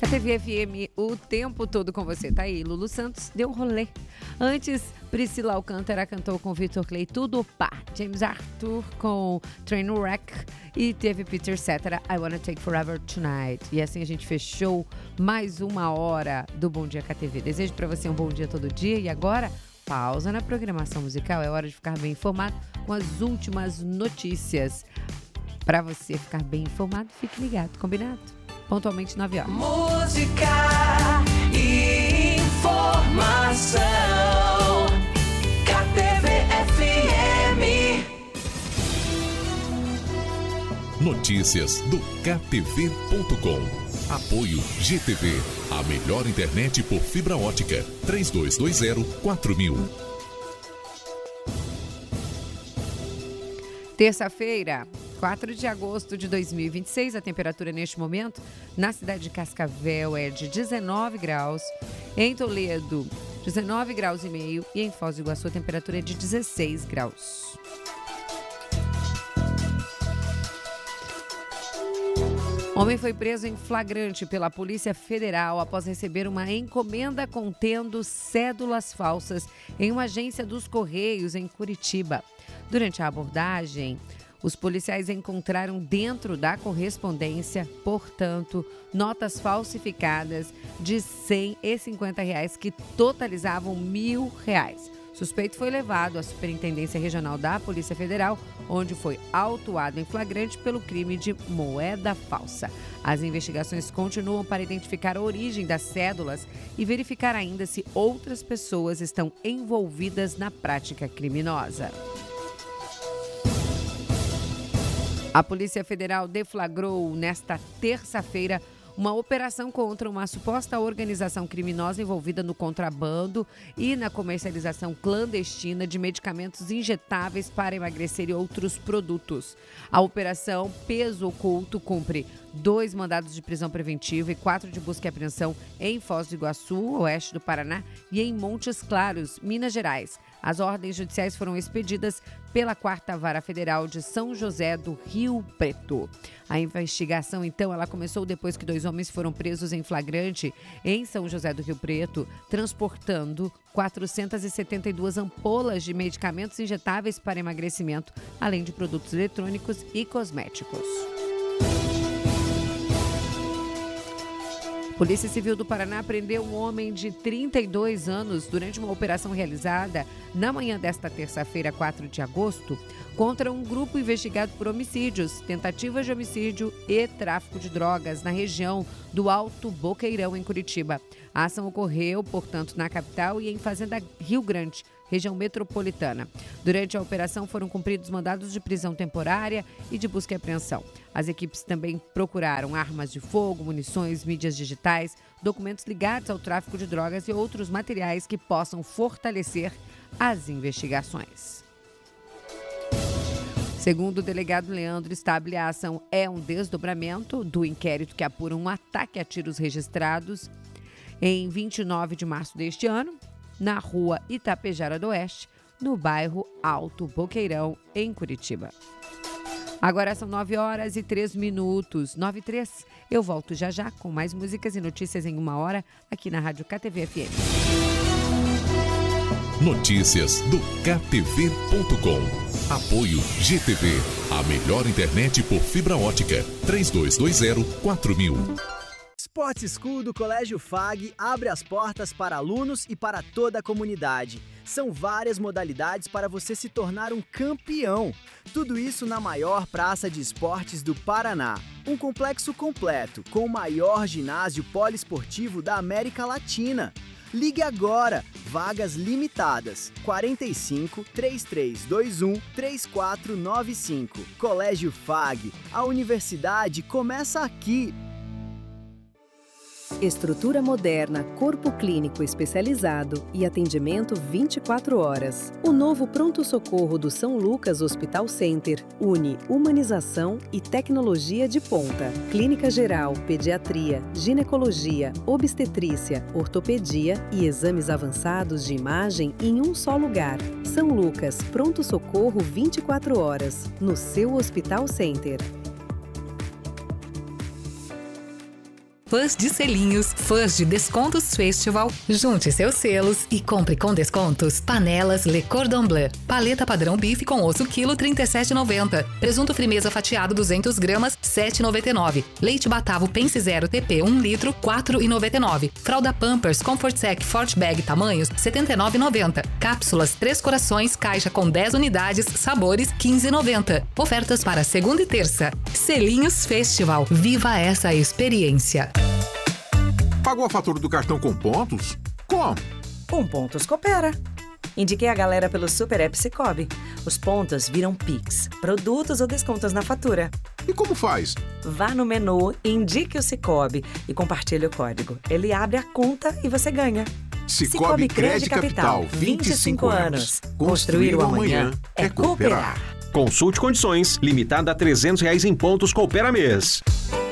KTV FM o tempo todo com você. Tá aí, Lulu Santos deu um rolê. Antes, Priscila Alcântara cantou com Vitor Clay Tudo Pá. James Arthur com Trainwreck. E teve Peter Cetera, I Wanna Take Forever Tonight. E assim a gente fechou mais uma hora do Bom Dia KTV. Desejo pra você um bom dia todo dia. E agora, pausa na programação musical. É hora de ficar bem informado com as últimas notícias. Pra você ficar bem informado, fique ligado, combinado? Pontualmente 9 horas. Música e informação. KTV FM. Notícias do KTV.com. Apoio GTV. A melhor internet por fibra ótica. 3220-4000. Terça-feira, 4 de agosto de 2026, a temperatura neste momento na cidade de Cascavel é de 19 graus, em Toledo 19 graus e meio e em Foz do Iguaçu a temperatura é de 16 graus. Homem foi preso em flagrante pela Polícia Federal após receber uma encomenda contendo cédulas falsas em uma agência dos Correios em Curitiba. Durante a abordagem, os policiais encontraram dentro da correspondência, portanto, notas falsificadas de R$100 e R$50 que totalizavam R$1.000. O suspeito foi levado à Superintendência Regional da Polícia Federal, onde foi autuado em flagrante pelo crime de moeda falsa. As investigações continuam para identificar a origem das cédulas e verificar ainda se outras pessoas estão envolvidas na prática criminosa. A Polícia Federal deflagrou nesta terça-feira uma operação contra uma suposta organização criminosa envolvida no contrabando e na comercialização clandestina de medicamentos injetáveis para emagrecer e outros produtos. A operação Peso Oculto cumpre 2 mandados de prisão preventiva e 4 de busca e apreensão em Foz do Iguaçu, oeste do Paraná, e em Montes Claros, Minas Gerais. As ordens judiciais foram expedidas pela 4ª Vara Federal de São José do Rio Preto. A investigação, então, ela começou depois que 2 homens foram presos em flagrante em São José do Rio Preto, transportando 472 ampolas de medicamentos injetáveis para emagrecimento, além de produtos eletrônicos e cosméticos. Polícia Civil do Paraná prendeu um homem de 32 anos durante uma operação realizada na manhã desta terça-feira, 4 de agosto, contra um grupo investigado por homicídios, tentativas de homicídio e tráfico de drogas na região do Alto Boqueirão, em Curitiba. A ação ocorreu, portanto, na capital e em Fazenda Rio Grande, região metropolitana. Durante a operação foram cumpridos mandados de prisão temporária e de busca e apreensão. As equipes também procuraram armas de fogo, munições, mídias digitais, documentos ligados ao tráfico de drogas e outros materiais que possam fortalecer as investigações. Segundo o delegado Leandro Stable, a ação é um desdobramento do inquérito que apura um ataque a tiros registrados em 29 de março deste ano, na rua Itapejara do Oeste, no bairro Alto Boqueirão, em Curitiba. Agora são 9h03, 9h03. Eu volto já já com mais músicas e notícias em 1 hora aqui na Rádio KTV FM. Notícias do KTV.com. Apoio GTV. A melhor internet por fibra ótica. 3220-4000. Sport School do Colégio FAG abre as portas para alunos e para toda a comunidade. São várias modalidades para você se tornar um campeão. Tudo isso na maior praça de esportes do Paraná. Um complexo completo, com o maior ginásio poliesportivo da América Latina. Ligue agora, vagas limitadas, 45 3321 3495. Colégio FAG, a universidade começa aqui. Estrutura moderna, corpo clínico especializado e atendimento 24 horas. O novo pronto-socorro do São Lucas Hospital Center une humanização e tecnologia de ponta. Clínica geral, pediatria, ginecologia, obstetrícia, ortopedia e exames avançados de imagem em um só lugar. São Lucas, pronto-socorro 24 horas, no seu Hospital Center. fãs de selinhos, fãs de Descontos Festival, junte seus selos e compre com descontos panelas Le Cordon Bleu. Paleta padrão bife com osso quilo, R$ 37,90. Presunto frimeza fatiado 200 gramas, R$ 7,99. Leite Batavo Pense Zero TP 1 litro, R$ 4,99. Fralda Pampers Comfort Sec Forte Bag tamanhos, R$ 79,90. Cápsulas 3 corações, caixa com 10 unidades, sabores, R$ 15,90. Ofertas para segunda e terça. Selinhos Festival. Viva essa experiência. Pagou a fatura do cartão com pontos? Como? Com Pontos Coopera. Indiquei a galera pelo Super App Cicobi. Os pontos viram Pix, produtos ou descontos na fatura. E como faz? Vá no menu, indique o Cicobi e compartilhe o código. Ele abre a conta e você ganha. Cicobi Crédito Capital, 25 anos. Construir o amanhã é cooperar. Consulte condições, limitada a R$ 300 em pontos Coopera mês.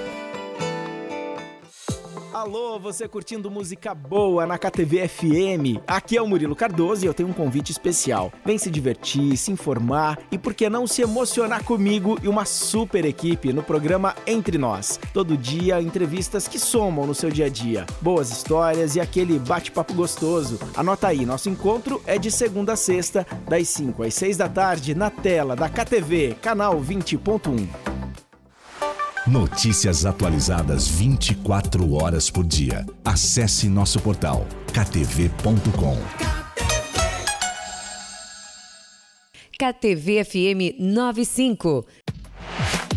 Alô, você curtindo música boa na KTV FM? Aqui é o Murilo Cardoso e eu tenho um convite especial. Vem se divertir, se informar e por que não se emocionar comigo e uma super equipe no programa Entre Nós. Todo dia, entrevistas que somam no seu dia a dia. Boas histórias e aquele bate-papo gostoso. Anota aí, nosso encontro é de segunda a sexta, das 5 às 6 da tarde, na tela da KTV, canal 20.1. Notícias atualizadas 24 horas por dia. Acesse nosso portal ktv.com. KTV FM 95.